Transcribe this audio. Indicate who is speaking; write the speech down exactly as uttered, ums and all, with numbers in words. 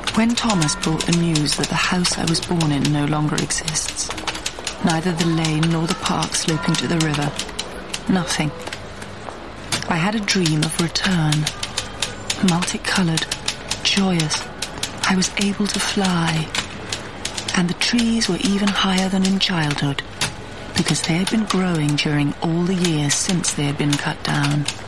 Speaker 1: When Thomas brought the news that the house I was born in no longer exists, neither the lane nor the park sloping to the river, nothing, I had a dream of return. Multicolored, joyous, I was able to fly. And the trees were even higher than in childhood, because they had been growing during all the years since they had been cut down.